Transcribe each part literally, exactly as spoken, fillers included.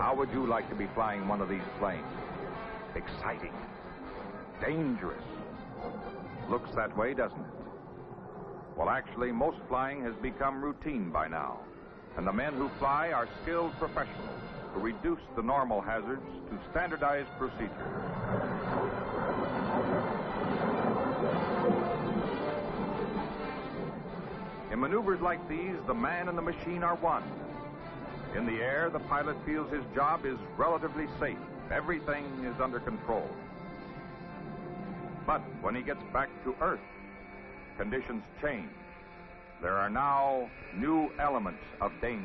How would you like to be flying one of these planes? Exciting. Dangerous. Looks that way, doesn't it? Well, actually, most flying has become routine by now. And the men who fly are skilled professionals who reduce the normal hazards to standardized procedures. In maneuvers like these, the man and the machine are one. In the air, the pilot feels his job is relatively safe. Everything is under control. But when he gets back to Earth, conditions change. There are now new elements of danger.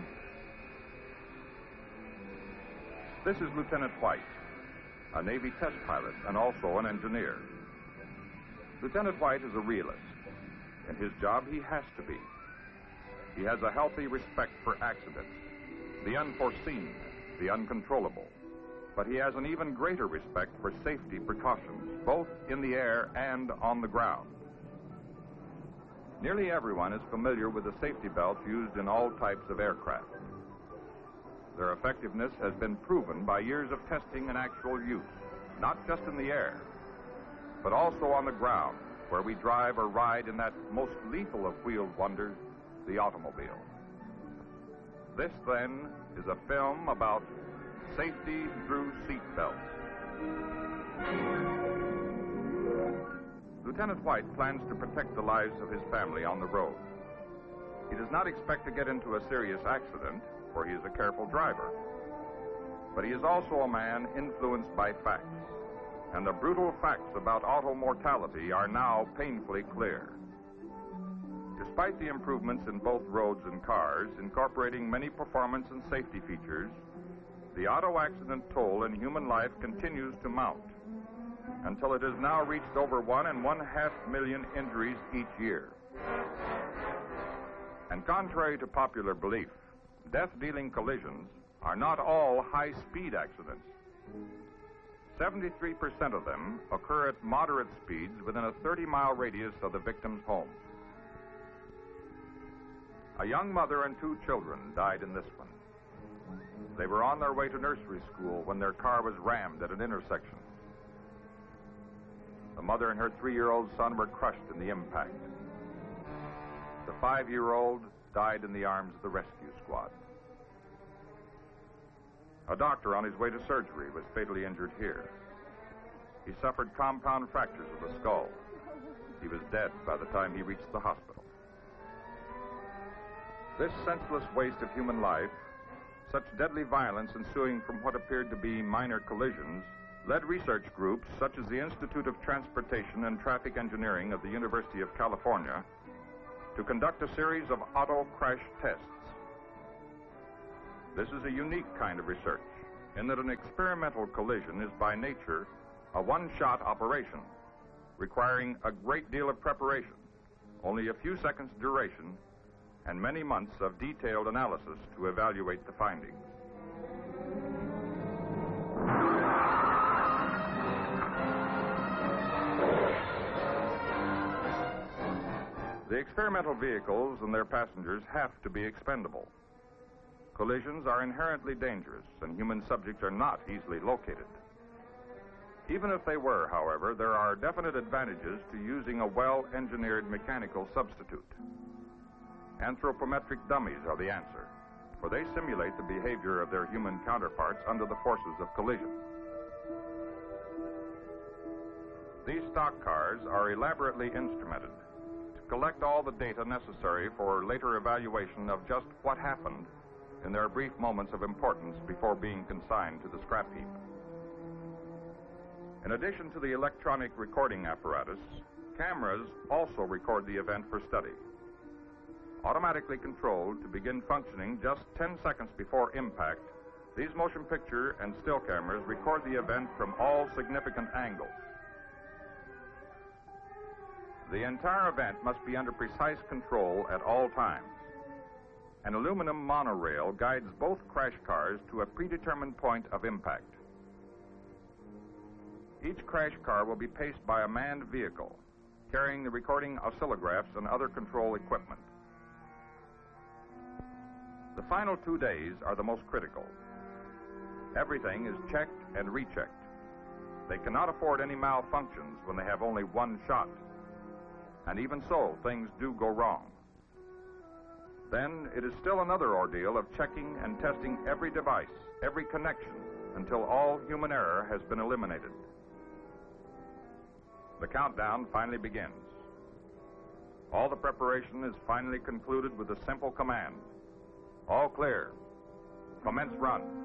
This is Lieutenant White, a Navy test pilot and also an engineer. Lieutenant White is a realist. In his job, he has to be. He has a healthy respect for accidents, the unforeseen, the uncontrollable. But he has an even greater respect for safety precautions, both in the air and on the ground. Nearly everyone is familiar with the safety belts used in all types of aircraft. Their effectiveness has been proven by years of testing and actual use, not just in the air, but also on the ground, where we drive or ride in that most lethal of wheeled wonders, the automobile. This, then, is a film about safety through seat belts. Lieutenant White plans to protect the lives of his family on the road. He does not expect to get into a serious accident, for he is a careful driver. But he is also a man influenced by facts, and the brutal facts about auto mortality are now painfully clear. Despite the improvements in both roads and cars, incorporating many performance and safety features, the auto accident toll in human life continues to mount, until it has now reached over one and one half million injuries each year. And contrary to popular belief, death-dealing collisions are not all high-speed accidents. seventy-three percent of them occur at moderate speeds within a thirty-mile radius of the victim's home. A young mother and two children died in this one. They were on their way to nursery school when their car was rammed at an intersection. The mother and her three-year-old son were crushed in the impact. The five-year-old died in the arms of the rescue squad. A doctor on his way to surgery was fatally injured here. He suffered compound fractures of the skull. He was dead by the time he reached the hospital. This senseless waste of human life, such deadly violence ensuing from what appeared to be minor collisions, led research groups such as the Institute of Transportation and Traffic Engineering of the University of California to conduct a series of auto crash tests. This is a unique kind of research in that an experimental collision is by nature a one-shot operation, requiring a great deal of preparation, only a few seconds duration, and many months of detailed analysis to evaluate the findings. The experimental vehicles and their passengers have to be expendable. Collisions are inherently dangerous, and human subjects are not easily located. Even if they were, however, there are definite advantages to using a well-engineered mechanical substitute. Anthropometric dummies are the answer, for they simulate the behavior of their human counterparts under the forces of collision. These stock cars are elaborately instrumented to collect all the data necessary for later evaluation of just what happened in their brief moments of importance before being consigned to the scrap heap. In addition to the electronic recording apparatus, cameras also record the event for study. Automatically controlled to begin functioning just ten seconds before impact, these motion picture and still cameras record the event from all significant angles. The entire event must be under precise control at all times. An aluminum monorail guides both crash cars to a predetermined point of impact. Each crash car will be paced by a manned vehicle, carrying the recording oscillographs and other control equipment. The final two days are the most critical. Everything is checked and rechecked. They cannot afford any malfunctions when they have only one shot. And even so, things do go wrong. Then it is still another ordeal of checking and testing every device, every connection, until all human error has been eliminated. The countdown finally begins. All the preparation is finally concluded with a simple command. All clear. Commence run.